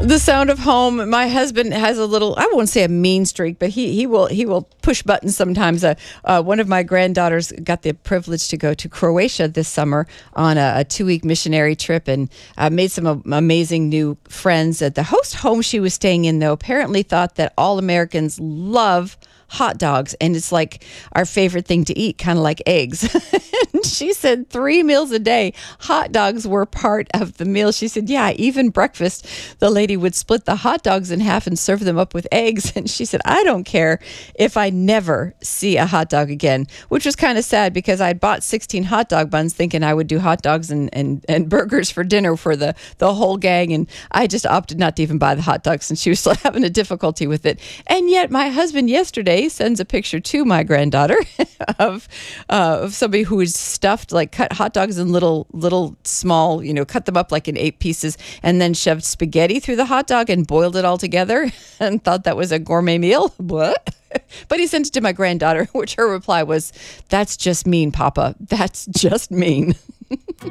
The sound of home. My husband has a little, I won't say a mean streak, but he will push buttons sometimes. One of my granddaughters got the privilege to go to Croatia this summer on a 2-week missionary trip, and made some amazing new friends. The host home she was staying in, though, apparently thought that all Americans love hot dogs, and it's like our favorite thing to eat, kind of like eggs. And she said 3 meals a day, hot dogs were part of the meal. She said, yeah, even breakfast, the lady would split the hot dogs in half and serve them up with eggs. And she said, I don't care if I never see a hot dog again, which was kind of sad because I'd bought 16 hot dog buns thinking I would do hot dogs and burgers for dinner for the whole gang. And I just opted not to even buy the hot dogs, and she was still having a difficulty with it. And yet my husband yesterday sends a picture to my granddaughter of somebody who is stuffed, like cut hot dogs in little small, cut them up like in 8 pieces, and then shoved spaghetti through the hot dog and boiled it all together, and thought that was a gourmet meal. What? But he sent it to my granddaughter, which her reply was, "That's just mean, Papa. That's just mean."